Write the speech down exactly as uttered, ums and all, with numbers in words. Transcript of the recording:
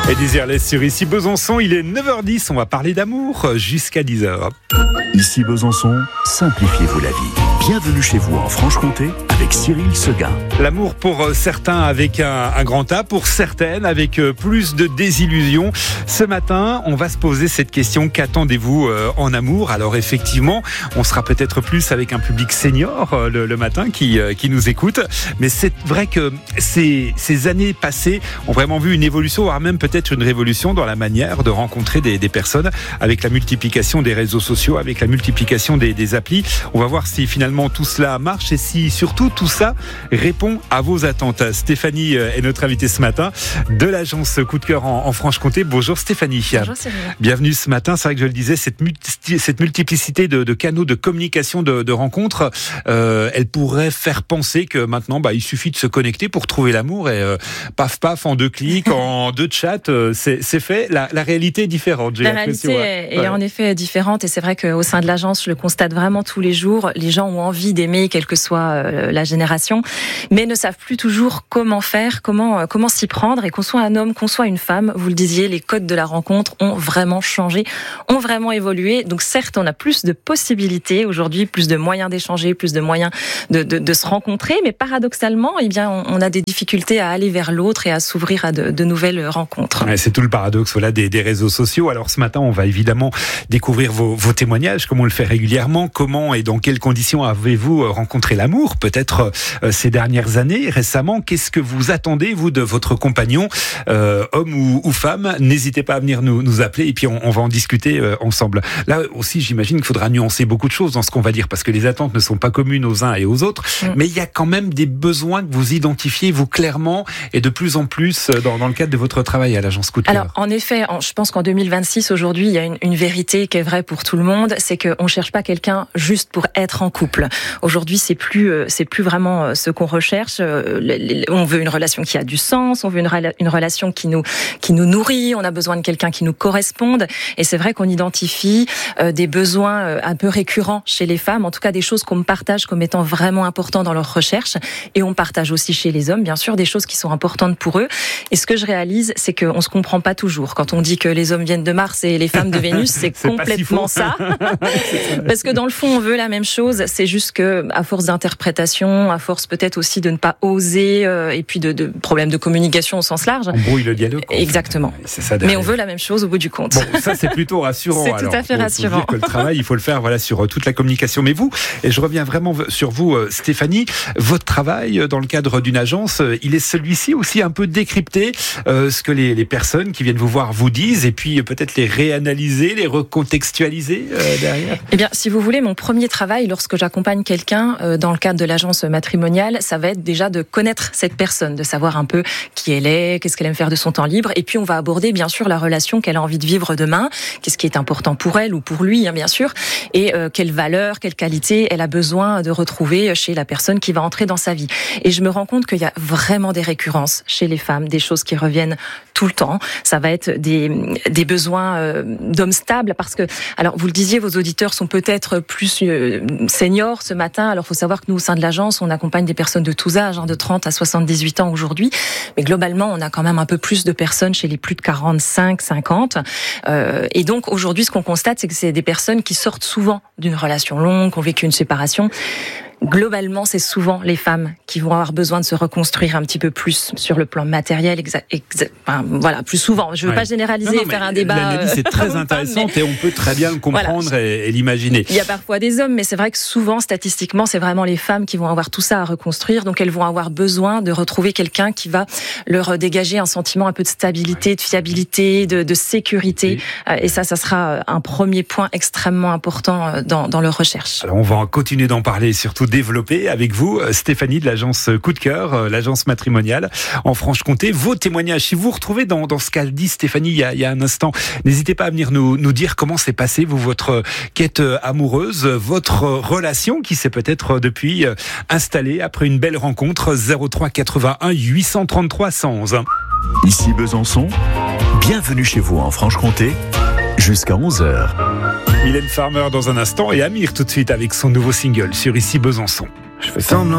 Et Désirless sur Ici Besançon, il est neuf heures dix, on va parler d'amour jusqu'à dix heures. Ici Besançon, simplifiez-vous la vie. Bienvenue chez vous en Franche-Comté avec Cyril Seguin. L'amour pour certains avec un, un grand A, pour certaines avec plus de désillusions. Ce matin, on va se poser cette question, qu'attendez-vous en amour ? Alors effectivement, on sera peut-être plus avec un public senior le, le matin qui, qui nous écoute. Mais c'est vrai que ces, ces années passées ont vraiment vu une évolution, voire même peut-être une révolution dans la manière de rencontrer des, des personnes avec la multiplication des réseaux sociaux, avec la multiplication des, des applis. On va voir si finalement tout cela marche et si surtout tout ça répond à vos attentes. Stéphanie est notre invitée ce matin de l'agence Coup de Cœur en, en Franche-Comté. Bonjour Stéphanie. Bonjour Cyril. Bienvenue ce matin. C'est vrai que je le disais, cette, multi, cette multiplicité de, de canaux de communication, de, de rencontres, euh, elle pourrait faire penser que maintenant, bah, il suffit de se connecter pour trouver l'amour et euh, paf paf en deux clics, en deux chats, euh, c'est, c'est fait. La, la réalité est différente. J'ai la réalité est, est ouais. en effet différente et c'est vrai qu'au sein de l'agence, je le constate vraiment tous les jours. Les gens ont envie d'aimer, quelle que soit euh, la génération, mais ne savent plus toujours comment faire, comment euh, comment s'y prendre. Et qu'on soit un homme, qu'on soit une femme, vous le disiez, les codes de la rencontre ont vraiment changé, ont vraiment évolué. Donc certes, on a plus de possibilités aujourd'hui, plus de moyens d'échanger, plus de moyens de, de, de se rencontrer, mais paradoxalement, eh bien, on, on a des difficultés à aller vers l'autre et à s'ouvrir à de, de nouvelles rencontres. Ouais, c'est tout le paradoxe voilà, des, des réseaux sociaux. Alors ce matin, on va évidemment découvrir vos, vos témoignages, comme on le fait régulièrement. Comment et dans quelles conditions avez-vous rencontré l'amour, peut-être euh, ces dernières années, récemment? Qu'est-ce que vous attendez, vous, de votre compagnon, euh, homme ou, ou femme? N'hésitez pas à venir nous, nous appeler et puis on, on va en discuter euh, ensemble. Là aussi, j'imagine qu'il faudra nuancer beaucoup de choses dans ce qu'on va dire, parce que les attentes ne sont pas communes aux uns et aux autres, mmh. mais il y a quand même des besoins que vous identifiez, vous, clairement, et de plus en plus dans, dans le cadre de votre travail à l'agence Coup de Cœur. Alors, en effet, je pense qu'en deux mille vingt-six, aujourd'hui, il y a une, une vérité qui est vraie pour tout le monde, c'est qu'on ne cherche pas quelqu'un juste pour être en couple. Aujourd'hui, c'est plus, c'est plus vraiment ce qu'on recherche. On veut une relation qui a du sens, on veut une, rela- une relation qui nous, qui nous nourrit, on a besoin de quelqu'un qui nous corresponde. Et c'est vrai qu'on identifie euh, des besoins euh, un peu récurrents chez les femmes, en tout cas des choses qu'on me partage comme étant vraiment importantes dans leur recherche. Et on partage aussi chez les hommes, bien sûr, des choses qui sont importantes pour eux. Et ce que je réalise, c'est qu'on se comprend pas toujours. Quand on dit que les hommes viennent de Mars et les femmes de Vénus, c'est, c'est complètement si ça. Parce que dans le fond, on veut la même chose. C'est juste que, à force d'interprétation, à force peut-être aussi de ne pas oser, euh, et puis de, de problèmes de communication au sens large. On brouille le dialogue. Exactement. C'est ça. Mais on veut la même chose au bout du compte. Bon, ça c'est plutôt rassurant. C'est alors. tout à fait faut, rassurant. Faut dire que le travail, il faut le faire, voilà, sur toute la communication. Mais vous, et je reviens vraiment sur vous, Stéphanie, votre travail dans le cadre d'une agence, il est celui-ci aussi un peu décrypté, euh, ce que les, les personnes qui viennent vous voir vous disent, et puis peut-être les réanalyser, les recontextualiser euh, derrière. Eh bien, si vous voulez, mon premier travail, lorsque j'accompagne quelqu'un euh, dans le cadre de l'agence matrimoniale, ça va être déjà de connaître cette personne, de savoir un peu qui elle est, qu'est-ce qu'elle aime faire de son temps libre, et puis on va aborder bien sûr la relation qu'elle a envie de vivre demain, qu'est-ce qui est important pour elle ou pour lui, hein, bien sûr, et euh, quelles valeurs, quelles qualités elle a besoin de retrouver chez la personne qui va entrer dans sa vie. Et je me rends compte qu'il y a vraiment des récurrences chez les femmes, des choses qui reviennent tout le temps. Ça va être des, des besoins euh, d'hommes stables, parce que, alors vous le disiez, vos auditeurs sont peut-être plus euh, seniors ce matin. Alors il faut savoir que nous, au sein de l'agence, on accompagne des personnes de tous âges, hein, de trente à soixante-dix-huit ans aujourd'hui. Mais globalement, on a quand même un peu plus de personnes chez les plus de quarante-cinq, cinquante. Euh, et donc aujourd'hui, ce qu'on constate, c'est que c'est des personnes qui sortent souvent d'une relation longue, qui ont vécu une séparation. Globalement, c'est souvent les femmes qui vont avoir besoin de se reconstruire un petit peu plus sur le plan matériel. Exa- exa- enfin, voilà, plus souvent. Je ne veux ouais. pas généraliser non, non, et faire un débat. L'analyse est très intéressante mais... et on peut très bien le comprendre voilà. et, et l'imaginer. Il y a parfois des hommes, mais c'est vrai que souvent, statistiquement, c'est vraiment les femmes qui vont avoir tout ça à reconstruire. Donc, elles vont avoir besoin de retrouver quelqu'un qui va leur dégager un sentiment un peu de stabilité, de fiabilité, de, de sécurité. Oui. Et ça, ça sera un premier point extrêmement important dans, dans leur recherche. Alors, on va continuer d'en parler, surtout développer avec vous, Stéphanie de l'agence Coup de Cœur, l'agence matrimoniale en Franche-Comté. Vos témoignages, si vous vous retrouvez dans, dans ce qu'a dit Stéphanie il y, a, il y a un instant, n'hésitez pas à venir nous, nous dire comment s'est passée vous, votre quête amoureuse, votre relation qui s'est peut-être depuis installée après une belle rencontre. Zéro trois quatre-vingt-un huit cent trente-trois cent onze. Ici Besançon, bienvenue chez vous en Franche-Comté, jusqu'à onze heures. Mylène Farmer dans un instant et Amir tout de suite avec son nouveau single sur Ici Besançon. Je fais semblant